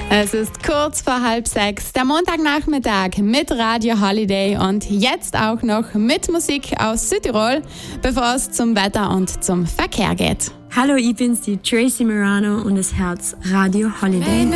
Es ist kurz vor 5:30, der Montagnachmittag mit Radio Holiday und jetzt auch noch mit Musik aus Südtirol, bevor es zum Wetter und zum Verkehr geht. Hallo, ich bin's, die Tracy Morano und es Herz Radio Holiday.